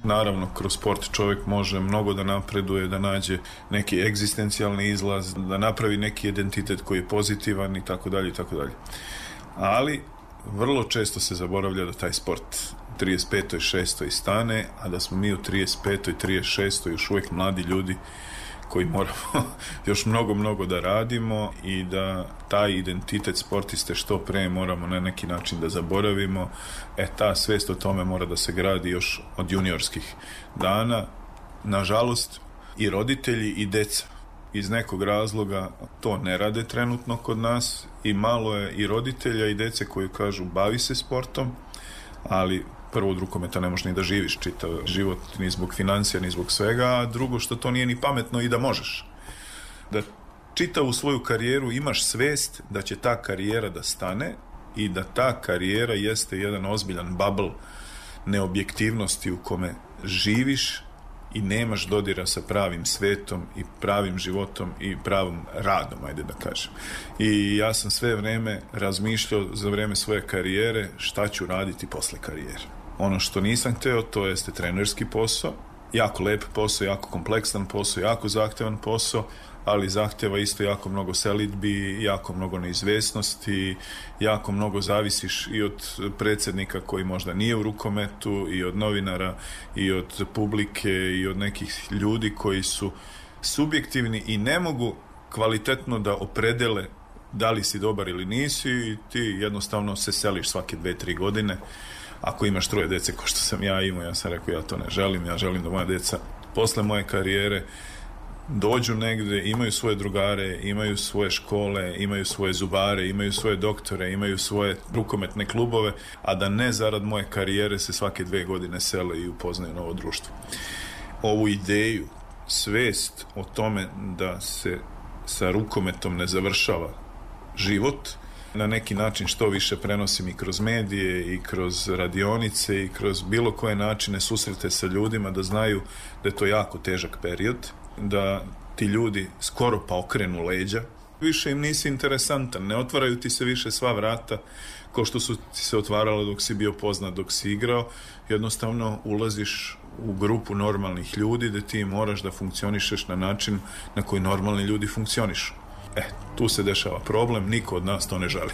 Naravno, kroz sport čovjek može mnogo da napreduje, da nađe neki egzistencijalni izlaz, da napravi neki identitet koji je pozitivan i tako dalje i tako dalje. Ali vrlo često se zaboravlja da taj sport 35. i 6. stane, a da smo mi u 35. i 36. još uvijek mladi ljudi koji moramo još mnogo da radimo i da taj identitet sportiste što pre moramo na neki način da zaboravimo. Ta svijest o tome mora da se gradi još od juniorskih dana. Nažalost, i roditelji i deca iz nekog razloga to ne rade trenutno kod nas i malo je i roditelja i dece koji kažu bavi se sportom, ali prvo od rukometa ne možeš ni da živiš čitav život, ni zbog financija, ni zbog svega, a drugo što to nije ni pametno i da možeš. Da čitavu svoju karijeru imaš svest da će ta karijera da stane i da ta karijera jeste jedan ozbiljan bubble neobjektivnosti u kome živiš i nemaš dodira sa pravim svetom i pravim životom i pravom radom, ajde da kažem. I ja sam sve vrijeme razmišljao za vrijeme svoje karijere šta ću raditi posle karijere. Ono što nisam hteo, to jeste trenerski posao, jako lep posao, jako kompleksan posao, jako zahtevan posao, ali zahtjeva isto jako mnogo selidbi, jako mnogo neizvesnosti, jako mnogo zavisiš i od predsjednika koji možda nije u rukometu, i od novinara, i od publike, i od nekih ljudi koji su subjektivni i ne mogu kvalitetno da opredele da li si dobar ili nisi, i ti jednostavno se seliš svake 2-3 godine. Ako imaš 3 dece kao što sam ja imao, ja sam rekao ja to ne želim, ja želim da moja deca posle moje karijere dođu negde, imaju svoje drugare, imaju svoje škole, imaju svoje zubare, imaju svoje doktore, imaju svoje rukometne klubove, a da ne zarad moje karijere se svake 2 godine sele i upoznaju novo društvo. Ovu ideju, svest o tome da se sa rukometom ne završava život, na neki način što više prenosim i kroz medije i kroz radionice i kroz bilo koje načine susrete sa ljudima, da znaju da je to jako težak period, da ti ljudi skoro pa okrenu leđa, više im nisi interesantan, ne otvaraju ti se više sva vrata kao što su ti se otvarala dok si bio poznat, dok si igrao. Jednostavno ulaziš u grupu normalnih ljudi da ti moraš da funkcionišeš na način na koji normalni ljudi funkcionišu. Tu se dešava problem, niko od nas to ne želi.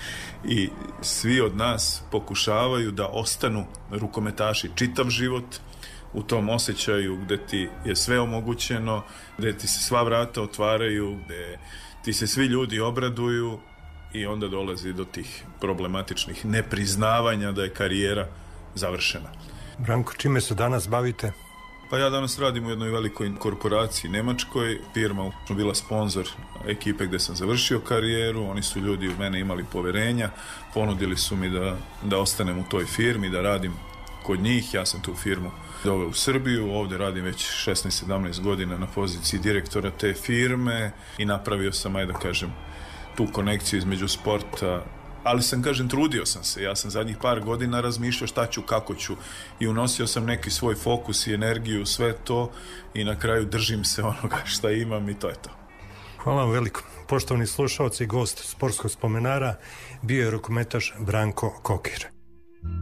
I svi od nas pokušavaju da ostanu rukometaši čitav život, u tom osjećaju gde ti je sve omogućeno, gde ti se sva vrata otvaraju, gde ti se svi ljudi obraduju, i onda dolazi do tih problematičnih nepriznavanja da je karijera završena. Branko, čime se danas bavite? Pa ja danas radim u jednoj velikoj korporaciji nemačkoj, firma je bila sponsor ekipe gde sam završio karijeru, oni su ljudi u mene imali poverenja, ponudili su mi da ostanem u toj firmi, da radim kod njih. Ja sam tu firmu doveo u Srbiju, ovdje radim već 16-17 godina na poziciji direktora te firme i napravio sam, ajde da kažem, tu konekciju između sporta, ali trudio sam se. Ja sam zadnjih par godina razmišljao šta ću, kako ću, i unosio sam neki svoj fokus i energiju, sve to, i na kraju držim se onoga šta imam i to je to. Hvala vam veliko. Poštovani slušalci, gost Sportskog spomenara bio je rukometaš Branko Kokir.